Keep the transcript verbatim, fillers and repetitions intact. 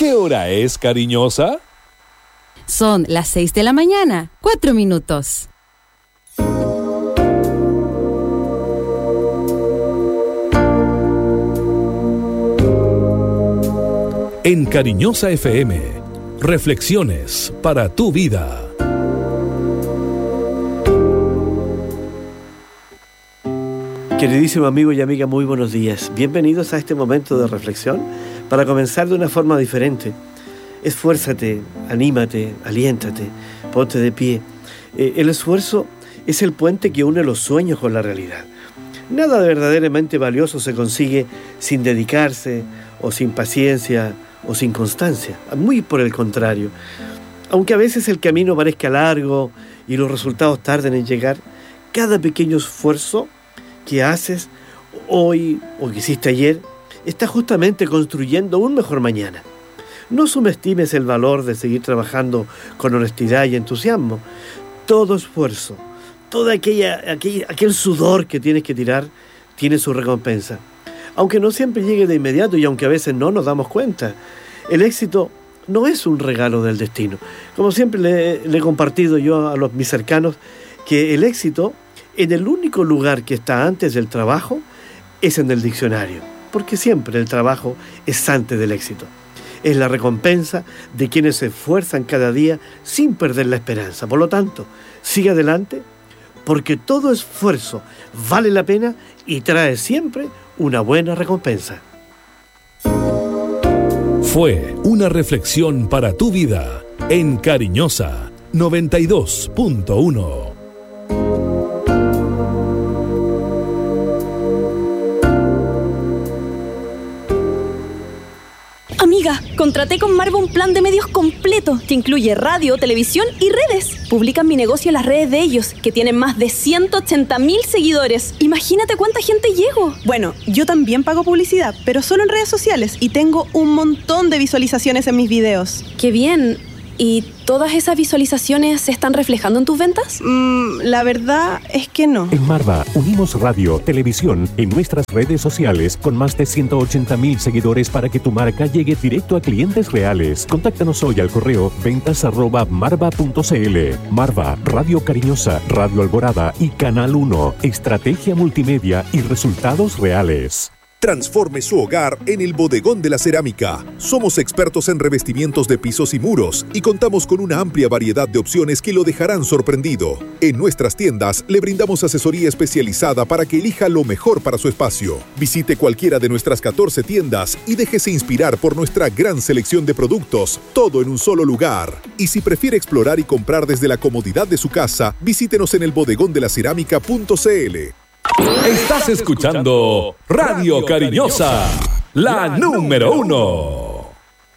¿Qué hora es, cariñosa? Son las seis de la mañana, cuatro minutos. En Cariñosa F M, reflexiones para tu vida. Queridísimo amigo y amiga, muy buenos días. Bienvenidos a este momento de reflexión para comenzar de una forma diferente. Esfuérzate, anímate, aliéntate, ponte de pie. Eh, el esfuerzo es el puente que une los sueños con la realidad. Nada verdaderamente valioso se consigue sin dedicarse o sin paciencia o sin constancia. Muy por el contrario. Aunque a veces el camino parezca largo y los resultados tarden en llegar, cada pequeño esfuerzo que haces hoy o que hiciste ayer está justamente construyendo un mejor mañana. No subestimes el valor de seguir trabajando con honestidad y entusiasmo. Todo esfuerzo, todo aquella, aquel, aquel sudor que tienes que tirar, tiene su recompensa. Aunque no siempre llegue de inmediato y aunque a veces no nos damos cuenta, el éxito no es un regalo del destino. Como siempre le, le he compartido yo a los, mis cercanos, que el éxito, en el único lugar que está antes del trabajo, es en el diccionario. Porque siempre el trabajo es antes del éxito. Es la recompensa de quienes se esfuerzan cada día sin perder la esperanza. Por lo tanto, sigue adelante, porque todo esfuerzo vale la pena y trae siempre una buena recompensa. Fue una reflexión para tu vida en Cariñosa noventa y dos punto uno. Amiga, contraté con Marva un plan de medios completo que incluye radio, televisión y redes. Publican mi negocio en las redes de ellos, que tienen más de ciento ochenta mil seguidores. Imagínate cuánta gente llego. Bueno, yo también pago publicidad, pero solo en redes sociales y tengo un montón de visualizaciones en mis videos. ¡Qué bien! ¿Y todas esas visualizaciones se están reflejando en tus ventas? Mm, la verdad es que no. En Marva unimos radio, televisión en nuestras redes sociales con más de ciento ochenta mil seguidores para que tu marca llegue directo a clientes reales. Contáctanos hoy al correo ventas arroba marva punto cl. Marva, Radio Cariñosa, Radio Alborada y Canal uno. Estrategia multimedia y resultados reales. Transforme su hogar en el Bodegón de la Cerámica. Somos expertos en revestimientos de pisos y muros y contamos con una amplia variedad de opciones que lo dejarán sorprendido. En nuestras tiendas le brindamos asesoría especializada para que elija lo mejor para su espacio. Visite cualquiera de nuestras catorce tiendas y déjese inspirar por nuestra gran selección de productos, todo en un solo lugar. Y si prefiere explorar y comprar desde la comodidad de su casa, visítenos en el bodegón de la cerámica punto cl. Estás escuchando Radio Cariñosa, la número uno.